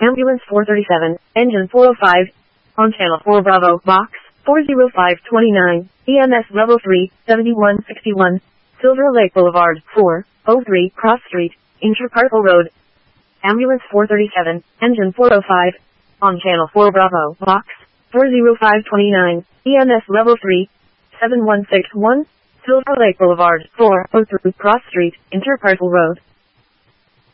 Ambulance 437, engine 405, on channel 4 Bravo, box 40529, EMS level 3, 7161, Silver Lake Boulevard, 403 Cross Street, Interparcel Road. Ambulance 437, engine 405, on channel 4 Bravo, box 40529, EMS level 3, 7161, Silver Lake Boulevard, 403 Cross Street, Interparcel Road.